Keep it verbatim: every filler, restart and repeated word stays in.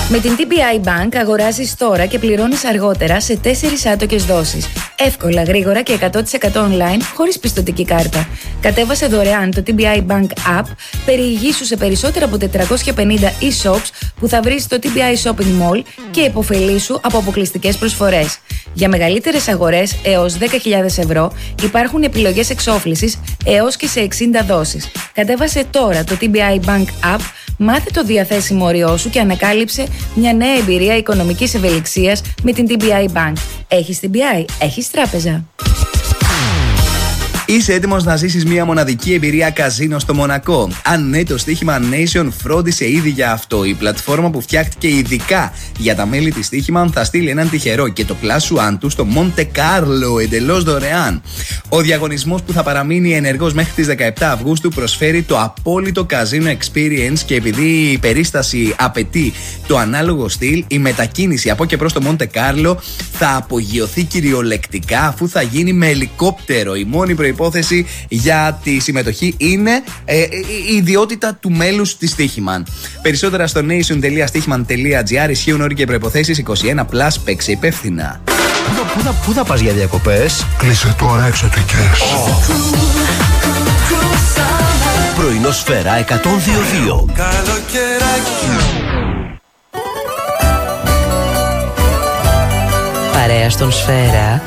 Με την τι μπι άι Bank αγοράζεις τώρα και πληρώνεις αργότερα σε τέσσερις άτοκες δόσεις. Εύκολα, γρήγορα και εκατό τοις εκατό online, χωρίς πιστωτική κάρτα. Κατέβασε δωρεάν το τι μπι άι Bank App, περιηγήσου σε περισσότερα από τετρακόσια πενήντα e-shops που θα βρεις στο τι μπι άι Shopping Mall και υποφελήσου από αποκλειστικές προσφορές. Για μεγαλύτερες αγορές έως δέκα χιλιάδες ευρώ υπάρχουν επιλογές εξόφλησης έως και σε εξήντα δόσεις. Κατέβασε τώρα το τι μπι άι Bank App, μάθε το διαθέσιμο όριό σου και ανακάλυψε μια νέα εμπειρία οικονομικής ευελιξίας με την τι μπι άι Bank. Έχεις τι μπι άι, έχεις τράπεζα. Είσαι έτοιμος να ζήσεις μια μοναδική εμπειρία καζίνο στο Μονακό? Αν ναι, το στοίχημα Nation φρόντισε ήδη για αυτό. Η πλατφόρμα που φτιάχτηκε ειδικά για τα μέλη της στοίχημα θα στείλει έναν τυχερό και το Plus One του στο Μοντε Κάρλο εντελώς δωρεάν. Ο διαγωνισμός, που θα παραμείνει ενεργός μέχρι τις δεκαεπτά Αυγούστου, προσφέρει το απόλυτο καζίνο experience και επειδή η περίσταση απαιτεί το ανάλογο στυλ, η μετακίνηση από και προς το Μοντε Κάρλο θα απογειωθεί κυριολεκτικά, αφού θα γίνει με ελικόπτερο. Η μόνη προϋπόθεση υπόθεση για τη συμμετοχή είναι ε, η ιδιότητα του μέλους της Στοίχημαν. Περισσότερα στο nation τελεία στοίχημαν τελεία gr. Ισχύουν όροι και προϋποθέσεις. είκοσι ένα συν, παίξε υπεύθυνα. Πού θα, πού θα πας για διακοπές? Κλείσε τώρα εξωτικές. Oh. Πρωινό Σφαίρα εκατόν δύο δύο. Παρέα στον Σφαίρα